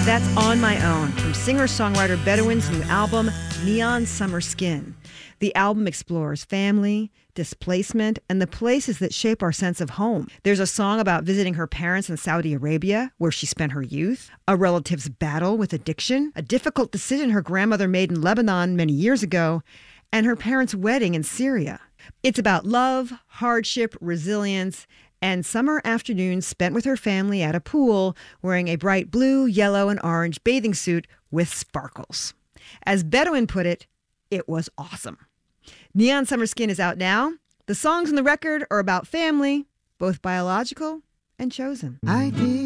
That's On My Own from singer-songwriter Bedouin's new album, Neon Summer Skin. The album explores family, displacement, and the places that shape our sense of home. There's a song about visiting her parents in Saudi Arabia, where she spent her youth, a relative's battle with addiction, a difficult decision her grandmother made in Lebanon many years ago, and her parents' wedding in Syria. It's about love, hardship, resilience, and summer afternoons spent with her family at a pool wearing a bright blue, yellow, and orange bathing suit with sparkles. As Bedouin put it, it was awesome. Neon Summer Skin is out now. The songs on the record are about family, both biological and chosen. I did.